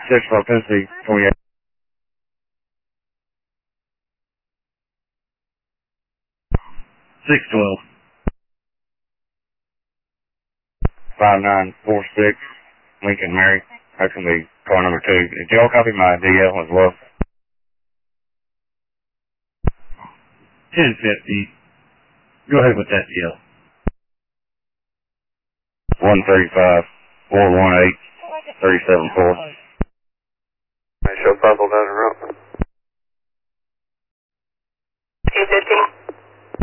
6-4 Tennessee, 28. 612. 5946, Lincoln Mary. That's going to be car number 2. Did y'all copy my DL as well? 1050. Go ahead with that deal. 135, 418, 374. Show Puzzle down the road. 215.